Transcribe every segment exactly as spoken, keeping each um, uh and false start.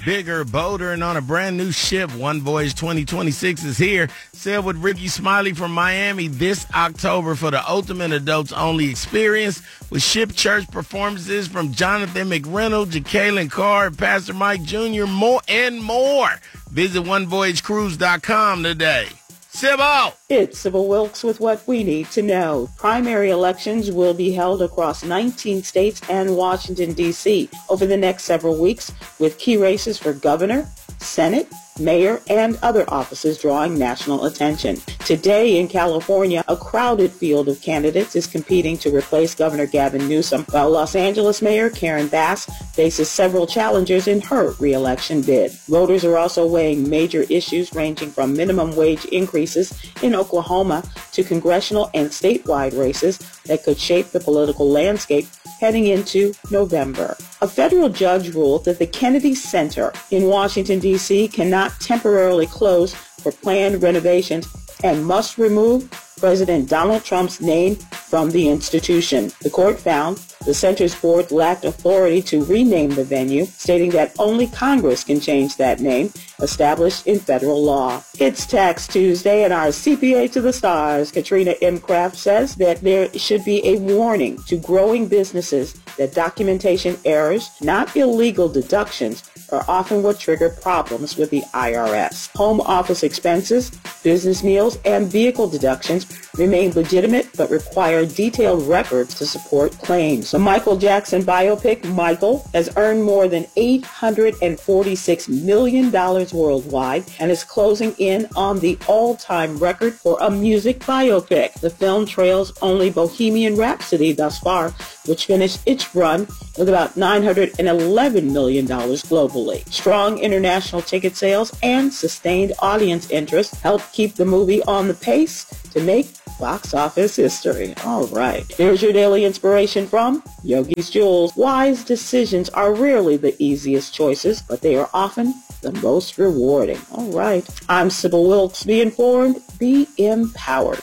bigger, bolder, and on a brand new ship. One Voyage twenty twenty-six is here. Sail with Ricky Smiley from Miami this October for the ultimate adults-only experience with ship church performances from Jonathan McReynolds, Jacqueline Carr, and Pastor Mike Junior, more and more. Visit one voyage cruise dot com today. Sybil! It's Sybil Wilkes with what we need to know. Primary elections will be held across nineteen states and Washington, D C over the next several weeks, with key races for governor, Senate, mayor, and other offices drawing national attention. Today in California, a crowded field of candidates is competing to replace Governor Gavin Newsom, while Los Angeles Mayor Karen Bass faces several challengers in her re-election bid. Voters are also weighing major issues ranging from minimum wage increases in Oklahoma to congressional and statewide races that could shape the political landscape heading into November. A federal judge ruled that the Kennedy Center in Washington, D C cannot temporarily close for planned renovations and must remove President Donald Trump's name from the institution. The court found the center's board lacked authority to rename the venue, stating that only Congress can change that name, established in federal law. It's Tax Tuesday, and our C P A to the stars, Katrina M. Kraft, says that there should be a warning to growing businesses that documentation errors, not illegal deductions, are often what trigger problems with the I R S. Home office expenses, business meals, and vehicle deductions remain legitimate but require detailed records to support claims. The Michael Jackson biopic, Michael, has earned more than eight hundred forty-six million dollars worldwide and is closing in on the all-time record for a music biopic. The film trails only Bohemian Rhapsody thus far, which finished its run with about nine hundred eleven million dollars globally. Strong international ticket sales and sustained audience interest helped keep the movie on the pace to make box office history. All right. Here's your daily inspiration from Yogi's Jewels. Wise decisions are rarely the easiest choices, but they are often the most rewarding. All right. I'm Sybil Wilkes. Be informed, be empowered.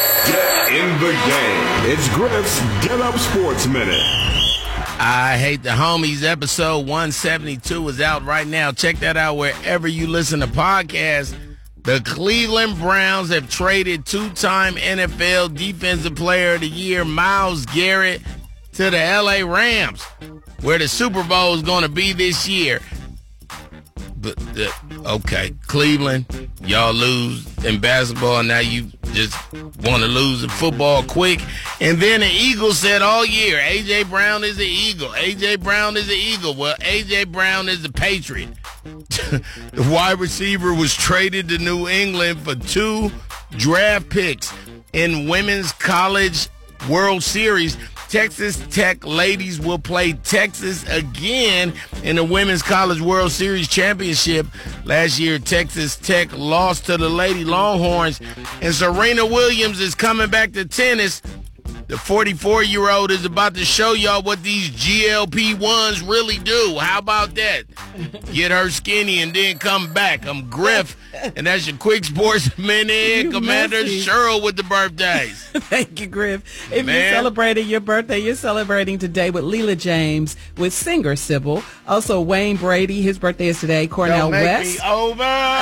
Get in the game. It's Griff's Get Up Sports Minute. I Hate the Homies, episode one seventy-two is out right now. Check that out wherever you listen to podcasts. The Cleveland Browns have traded two-time N F L Defensive Player of the Year Myles Garrett to the L A Rams, where the Super Bowl is going to be this year. But the, okay, Cleveland, y'all lose in basketball, and now you just want to lose in football quick. And then the Eagles said all year, A J. Brown is the Eagle. A J. Brown is the Eagle. Well, A J. Brown is the Patriot. The wide receiver was traded to New England for two draft picks in Women's College World Series. Texas Tech ladies will play Texas again in the Women's College World Series Championship. Last year, Texas Tech lost to the Lady Longhorns, and Serena Williams is coming back to tennis. The forty-four-year-old is about to show y'all what these G L P ones really do. How about that? Get her skinny and then come back. I'm Griff, and that's your Quick Sports Minute. You Commander messy. Cheryl with the birthdays. Thank you, Griff. If Man. you're celebrating your birthday, you're celebrating today with Leela James, with singer Sybil. Also, Wayne Brady, his birthday is today. Cornell Don't make West. me over.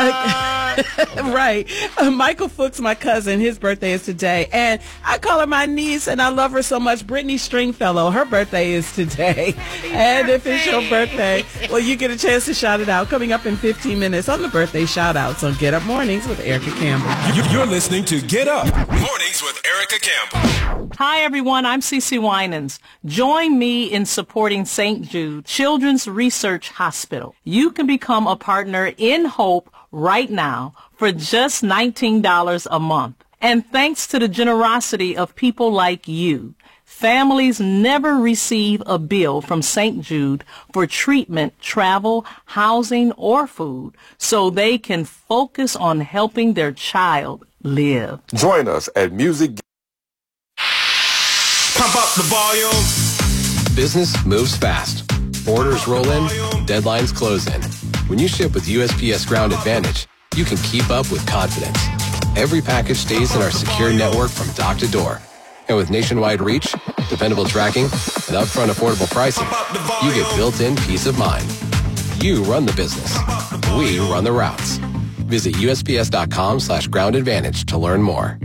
Right. Uh, Michael Fuchs, my cousin, his birthday is today. And I call her my niece, and I love her so much. Brittany Stringfellow, her birthday is today. Happy and birthday. If it's your birthday, well, you get a chance to shout it out. Coming up in fifteen minutes on the birthday shout-outs on Get Up Mornings with Erica Campbell. You're listening to Get Up Mornings with Erica Campbell. Hi, everyone. I'm Cece Winans. Join me in supporting Saint Jude Children's Research Hospital. You can become a partner in Hope right now for just nineteen dollars a month. And thanks to the generosity of people like you, families never receive a bill from Saint Jude for treatment, travel, housing, or food, so they can focus on helping their child live. Join us at Music. Pump up the volume. Business moves fast. Orders roll in, deadlines close in. When you ship with U S P S Ground Advantage, you can keep up with confidence. Every package stays in our secure network from dock to door. And with nationwide reach, dependable tracking, and upfront affordable pricing, you get built-in peace of mind. You run the business. We run the routes. Visit U S P S dot com slash ground advantage to learn more.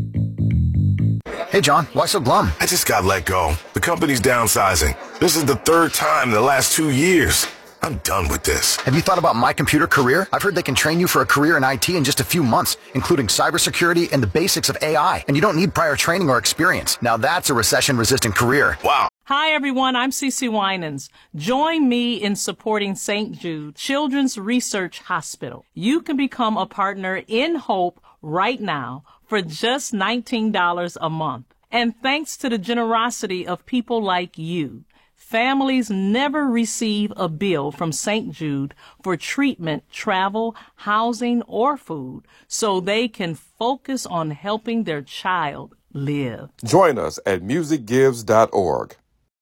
Hey, John, why so glum? I just got let go. The company's downsizing. This is the third time in the last two years. I'm done with this. Have you thought about My Computer Career? I've heard they can train you for a career in I T in just a few months, including cybersecurity and the basics of A I. And you don't need prior training or experience. Now that's a recession-resistant career. Wow. Hi, everyone. I'm CeCe Winans. Join me in supporting Saint Jude Children's Research Hospital. You can become a partner in Hope right now for just nineteen dollars a month. And thanks to the generosity of people like you, families never receive a bill from Saint Jude for treatment, travel, housing, or food, so they can focus on helping their child live. Join us at music gives dot org.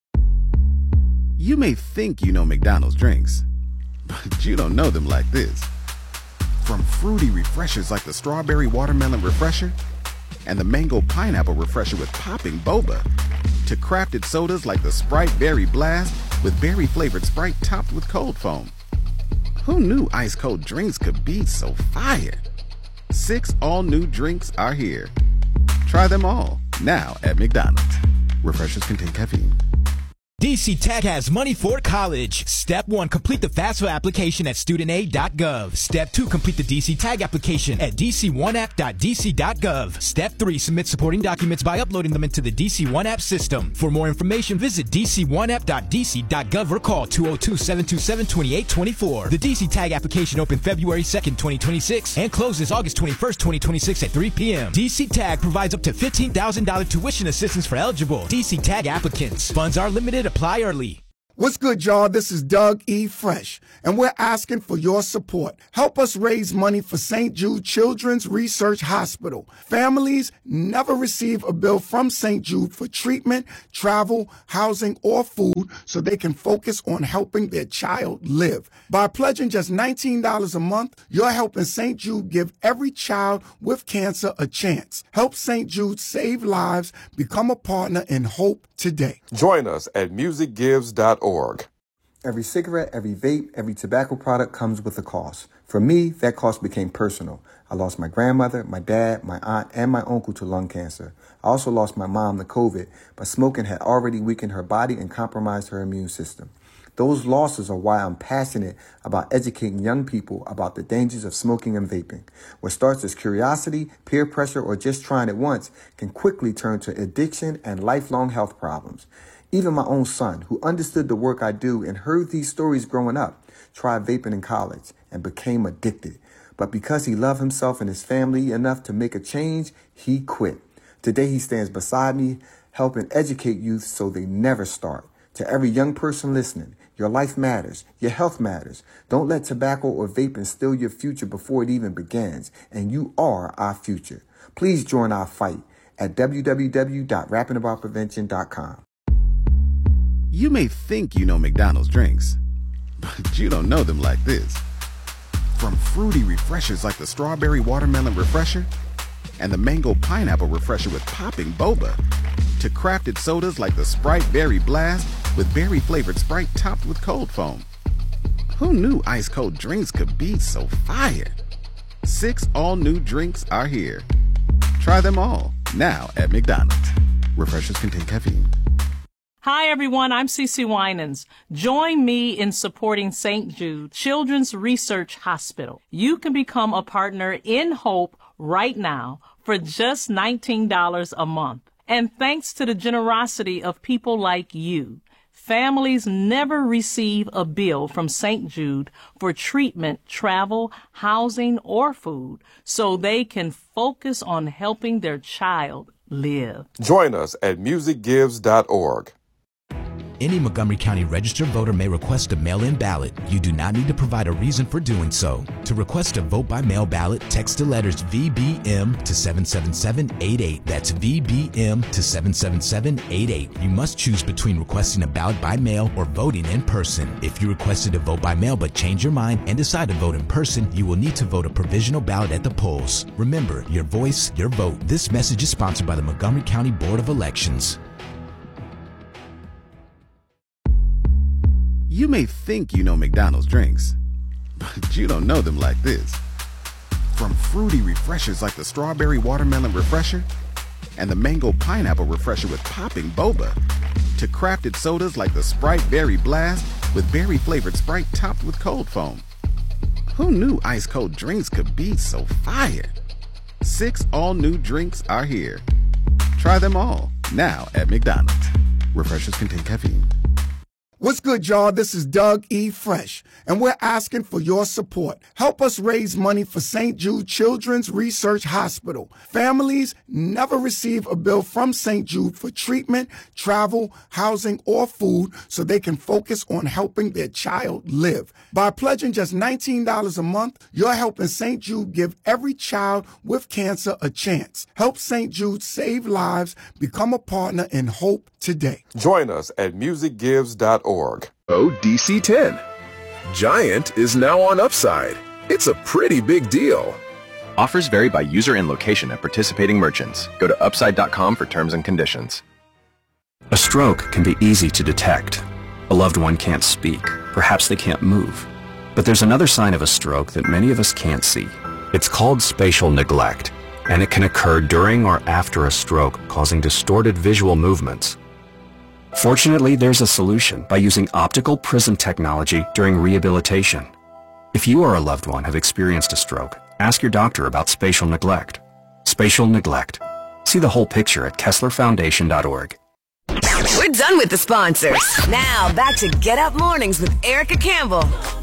You may think you know McDonald's drinks, but you don't know them like this. From fruity refreshers like the Strawberry Watermelon Refresher and the Mango Pineapple Refresher with popping boba, to crafted sodas like the Sprite Berry Blast with berry-flavored Sprite topped with cold foam. Who knew ice-cold drinks could be so fire? Six all-new drinks are here. Try them all, now at McDonald's. Refreshers contain caffeine. D C Tech has money for college. Step one, complete the FAFSA application at student aid dot gov. Step two, complete the D C Tag application at d c one app dot d c dot gov. Step three, submit supporting documents by uploading them into the D C one App system. For more information, visit d c one app dot d c dot gov or call two oh two, seven two seven, two eight two four. The D C Tag application opened February second, twenty twenty-six and closes August twenty-first, twenty twenty-six at three p.m. D C Tag provides up to fifteen thousand dollars tuition assistance for eligible D C Tag applicants. Funds are limited. Apply early. What's good, y'all? This is Doug E. Fresh, and we're asking for your support. Help us raise money for Saint Jude Children's Research Hospital. Families never receive a bill from Saint Jude for treatment, travel, housing, or food, so they can focus on helping their child live. By pledging just nineteen dollars a month, you're helping Saint Jude give every child with cancer a chance. Help Saint Jude save lives. Become a partner in hope today. Join us at music gives dot org. Every cigarette, every vape, every tobacco product comes with a cost. For me, that cost became personal. I lost my grandmother, my dad, my aunt, and my uncle to lung cancer. I also lost my mom to COVID, but smoking had already weakened her body and compromised her immune system. Those losses are why I'm passionate about educating young people about the dangers of smoking and vaping. What starts as curiosity, peer pressure, or just trying it once can quickly turn to addiction and lifelong health problems. Even my own son, who understood the work I do and heard these stories growing up, tried vaping in college and became addicted. But because he loved himself and his family enough to make a change, he quit. Today he stands beside me, helping educate youth so they never start. To every young person listening, your life matters. Your health matters. Don't let tobacco or vaping steal your future before it even begins. And you are our future. Please join our fight at w w w dot rapping about prevention dot com. You may think you know McDonald's drinks, but you don't know them like this. From fruity refreshers like the Strawberry Watermelon Refresher and the Mango Pineapple Refresher with popping boba, to crafted sodas like the Sprite Berry Blast with berry-flavored Sprite topped with cold foam. Who knew ice-cold drinks could be so fire? Six all-new drinks are here. Try them all, now at McDonald's. Refreshers contain caffeine. Hi, everyone. I'm CeCe Winans. Join me in supporting Saint Jude Children's Research Hospital. You can become a partner in Hope right now for just nineteen dollars a month. And thanks to the generosity of people like you, families never receive a bill from Saint Jude for treatment, travel, housing, or food, so they can focus on helping their child live. Join us at music gives dot org. Any Montgomery County registered voter may request a mail-in ballot. You do not need to provide a reason for doing so. To request a vote-by-mail ballot, text the letters V B M to seven seven seven eight eight. That's V B M to seven seven seven eight eight. You must choose between requesting a ballot by mail or voting in person. If you requested a vote by mail but change your mind and decide to vote in person, you will need to vote a provisional ballot at the polls. Remember, your voice, your vote. This message is sponsored by the Montgomery County Board of Elections. You may think you know McDonald's drinks, but you don't know them like this. From fruity refreshers like the Strawberry Watermelon Refresher and the Mango Pineapple Refresher with popping boba, to crafted sodas like the Sprite Berry Blast with berry-flavored Sprite topped with cold foam. Who knew ice-cold drinks could be so fire? Six all-new drinks are here. Try them all, now at McDonald's. Refreshers contain caffeine. What's good, y'all? This is Doug E. Fresh, and we're asking for your support. Help us raise money for Saint Jude Children's Research Hospital. Families never receive a bill from Saint Jude for treatment, travel, housing, or food so they can focus on helping their child live. By pledging just nineteen dollars a month, you're helping Saint Jude give every child with cancer a chance. Help Saint Jude save lives. Become a partner in hope today. Join us at music gives dot org. Oh, D C ten. Giant is now on Upside. It's a pretty big deal. Offers vary by user and location at participating merchants. Go to upside dot com for terms and conditions. A stroke can be easy to detect. A loved one can't speak. Perhaps they can't move. But there's another sign of a stroke that many of us can't see. It's called spatial neglect, and it can occur during or after a stroke, causing distorted visual movements. Fortunately, there's a solution by using optical prism technology during rehabilitation. If you or a loved one have experienced a stroke, ask your doctor about spatial neglect. Spatial neglect. See the whole picture at Kessler Foundation dot org. We're done with the sponsors. Now back to Get Up Mornings with Erica Campbell